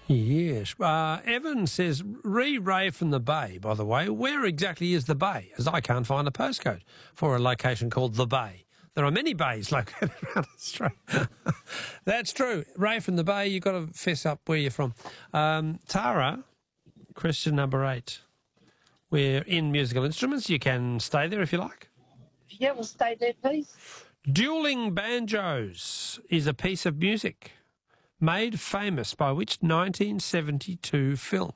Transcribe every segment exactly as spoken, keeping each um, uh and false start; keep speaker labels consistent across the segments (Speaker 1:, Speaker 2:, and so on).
Speaker 1: Yes. Uh, Evan says, re Ray from the Bay, by the way. Where exactly is the Bay? As I can't find a postcode for a location called the Bay. There are many bays located around Australia. That's true. Ray from the Bay, you've got to fess up where you're from. Um, Tara, question number eight. We're in musical instruments. You can stay there if you like.
Speaker 2: Yeah, we'll stay there, please.
Speaker 1: Dueling Banjos is a piece of music made famous by which nineteen seventy-two film?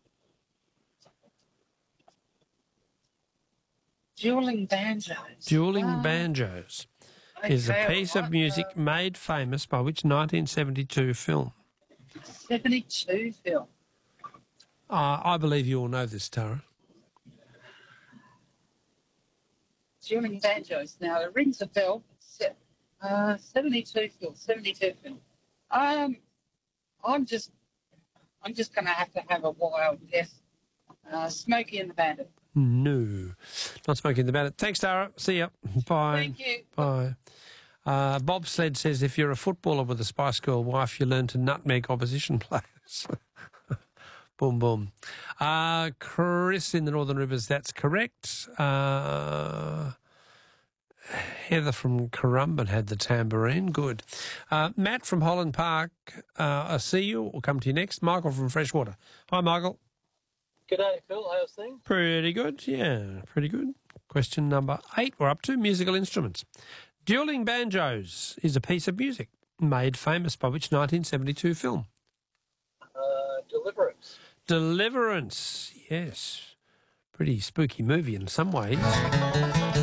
Speaker 2: Dueling Banjos.
Speaker 1: Dueling
Speaker 2: Uh,
Speaker 1: Banjos is a
Speaker 2: okay,
Speaker 1: piece
Speaker 2: all
Speaker 1: of
Speaker 2: right,
Speaker 1: music
Speaker 2: uh,
Speaker 1: made famous by which nineteen seventy-two film?
Speaker 2: seventy-two film.
Speaker 1: Uh, I believe you all know this, Tara.
Speaker 2: Dueling Banjos. Now, it rings a bell. Se- Uh, seventy-two film. seventy-two film. Um, I'm just, I'm just going to have to have a wild guess. Uh, Smokey and the Bandit.
Speaker 1: No, not smoking the bandit. Thanks, Tara. See ya. Bye.
Speaker 2: Thank you.
Speaker 1: Bye. Uh, Bob Sled says, if you're a footballer with a Spice Girl wife, you learn to nutmeg opposition players. Boom, boom. Uh, Chris in the Northern Rivers, that's correct. Uh, Heather from Currumbin had the tambourine. Good. Uh, Matt from Holland Park, uh, I see you. We'll come to you next. Michael from Freshwater. Hi, Michael.
Speaker 3: G'day, Phil. How's things?
Speaker 1: Pretty good, yeah, pretty good. Question number eight, we're up to musical instruments. Dueling Banjos is a piece of music made famous by which nineteen seventy-two film?
Speaker 3: Uh, Deliverance.
Speaker 1: Deliverance, yes. Pretty spooky movie in some ways.